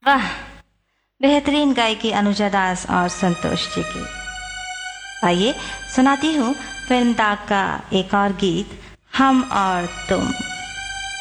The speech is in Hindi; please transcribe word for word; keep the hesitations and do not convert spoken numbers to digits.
वाह, बेहतरीन गायकी अनुजा दास और संतोष जी की। आइए सुनाती हूँ फिल्म दाग का एक और गीत, हम और तुम।